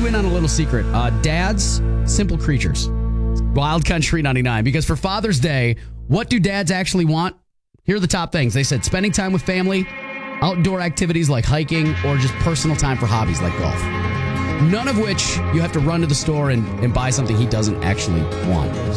in on a little secret. Dads, simple creatures. Wild Country 99. Because for Father's Day, what do dads actually want? Here are the top things. They said spending time with family, outdoor activities like hiking, or just personal time for hobbies like golf. None of which you have to run to the store and buy something he doesn't actually want.